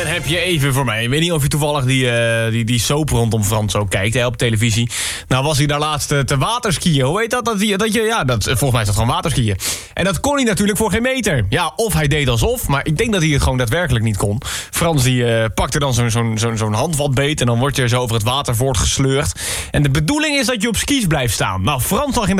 heb je even voor mij. Ik weet niet of je toevallig die soap rondom Frans ook kijkt, hè, op televisie. Nou was hij daar laatst te waterskiën. Hoe heet dat? Volgens mij is dat gewoon waterskiën. En dat kon hij natuurlijk voor geen meter. Ja, of hij deed alsof, maar ik denk dat hij het gewoon daadwerkelijk niet kon. Frans die pakte dan zo'n handvatbeet en dan word je zo over het water voortgesleurd. En de bedoeling is dat je op skis blijft staan. Nou, Frans lag in